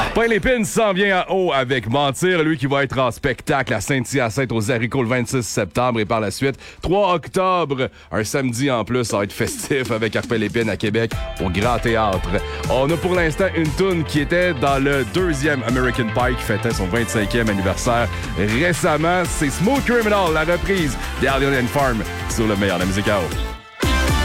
Pain Lépine s'en vient à haut avec Mentir, lui qui va être en spectacle à Saint-Hyacinthe aux Haricots le 26 septembre et par la suite, 3 octobre, un samedi en plus, ça va être festif avec Pain Lépine à Québec au Grand Théâtre. On a pour l'instant une toune qui était dans le 2e American Pie qui fêtait son 25e anniversaire récemment. C'est Smooth Criminal, la reprise d'Alien Farm sur le meilleur de la musique à haut.